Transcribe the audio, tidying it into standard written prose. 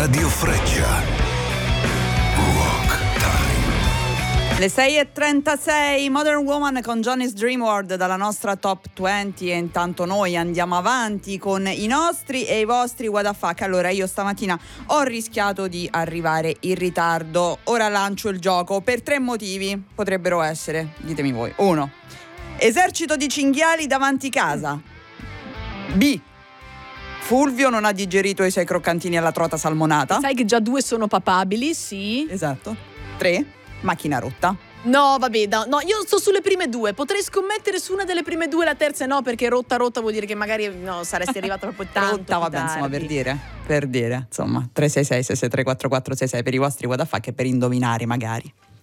Radio Freccia. Rock Time. Le 6:36, Modern Woman con Johnny's Dream World dalla nostra Top 20, e intanto noi andiamo avanti con i nostri e i vostri what the fuck. Allora, io stamattina ho rischiato di arrivare in ritardo. Ora lancio il gioco per 3 motivi. Potrebbero essere, ditemi voi. 1. Esercito di cinghiali davanti casa. B. Fulvio non ha digerito i 6 croccantini alla trota salmonata. Sai che già 2 sono papabili, sì. Esatto. 3. Macchina rotta. No, vabbè, no, io sto sulle prime 2. Potrei scommettere su una delle prime 2, la terza no, perché rotta vuol dire che magari no, saresti arrivato proprio tanto Rotta, vabbè, tardi. insomma, per dire, insomma, 366 663 4466 per i vostri what the fuck e per indovinare magari.